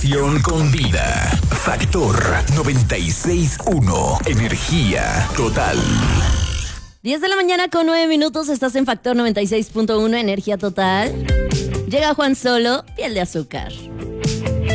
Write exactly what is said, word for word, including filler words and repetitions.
Con vida. Factor noventa y seis punto uno. Energía total. diez de la mañana con nueve minutos. Estás en Factor noventa y seis punto uno. Energía total. Llega Juan Solo, Piel de Azúcar.